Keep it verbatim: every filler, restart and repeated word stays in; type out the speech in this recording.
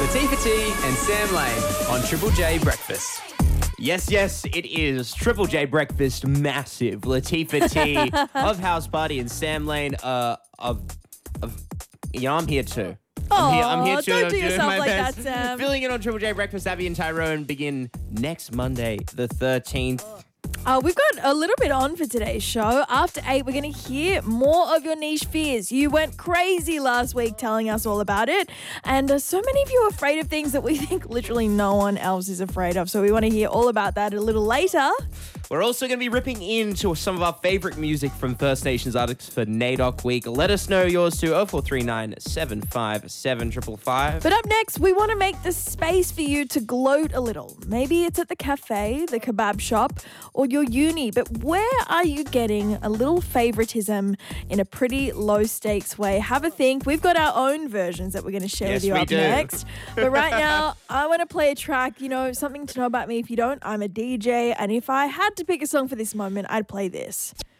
Latifah T and Sam Lane on Triple J Breakfast. Yes, yes, it is Triple J Breakfast Massive. Latifah T of House Party and Sam Lane uh, of, of, you know, I'm here too. I'm here, I'm here Aw, too. don't I'm do doing yourself my like best. that, Sam. Filling in on Triple J Breakfast, Abby and Tyrone begin next Monday, the thirteenth. Uh, we've got a little bit on for today's show. After eight, we're going to hear more of your niche fears. You went crazy last week telling us all about it. And uh, so many of you are afraid of things that we think literally no one else is afraid of. So we want to hear all about that a little later. We're also going to be ripping into some of our favourite music from First Nations artists for NAIDOC Week. Let us know yours too, oh four three nine, seven five seven, five five five. But up next, we want to make the space for you to gloat a little. Maybe it's at the cafe, the kebab shop, or your uni. But where are you getting a little favoritism in a pretty low stakes way? Have a think. We've got our own versions that we're going to share Yes, with you we up do. next. But right now, I want to play a track. You know, something to know about me. If you don't, I'm a D J. And if I had to pick a song for this moment, I'd play this.